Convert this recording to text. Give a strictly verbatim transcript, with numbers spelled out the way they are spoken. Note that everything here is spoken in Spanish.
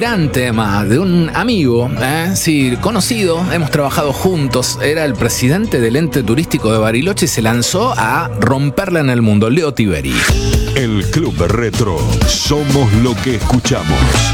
gran tema de un amigo, ¿eh? Sí, conocido, hemos trabajado juntos, era el presidente del ente turístico de Bariloche y se lanzó a romperla en el mundo, Leo Tiberi. El Club Retro. Somos lo que escuchamos.